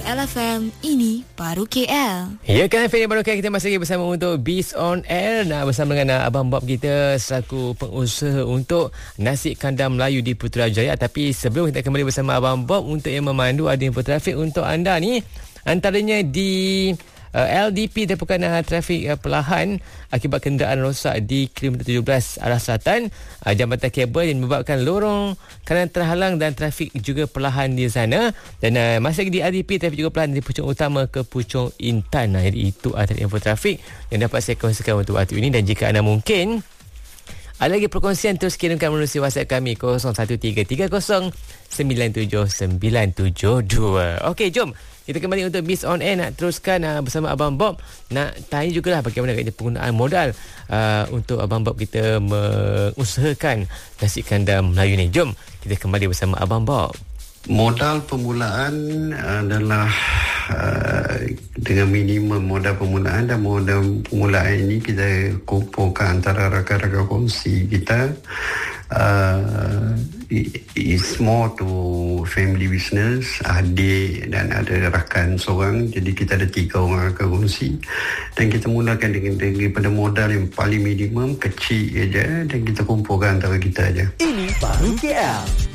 LFM, ini baru KL. Ya kan, Feli baru KL, kita masih lagi bersama untuk Beast on Air. Nah, bersama dengan Abang Bob kita selaku pengusaha untuk nasi kandang Melayu di Putrajaya. Tapi sebelum kita kembali bersama Abang Bob untuk yang memandu ada info trafik untuk anda ni, antaranya di LDP merupakan trafik perlahan akibat kenderaan rosak di kilometer 17 arah selatan, jambatan kabel yang menyebabkan lorong kanan terhalang dan trafik juga perlahan di sana. Dan masih lagi di LDP, trafik juga perlahan dari Puchong Utama ke Puchong Intan. Jadi itu adalah info trafik yang dapat saya kongsikan untuk waktu ini. Dan jika anda mungkin ada lagi perkongsian, terus kirimkan melalui WhatsApp kami 0113097972. Okey, jom kita kembali untuk Beast on Air. Nak teruskan bersama Abang Bob. Nak tanya jugalah bagaimana penggunaan modal untuk Abang Bob kita mengusahakan nasi kandang Melayu ni. Jom kita kembali bersama Abang Bob. Modal permulaan adalah dengan minimum modal permulaan, dan modal permulaan ini kita kumpulkan antara rakan-rakan kongsi kita. It's more to family business, adik dan ada rakan seorang. Jadi kita ada 3 orang rakan kongsi, dan kita mulakan daripada modal yang paling minimum, kecil aja, dan kita kumpulkan antara kita aja. Ini baru KL.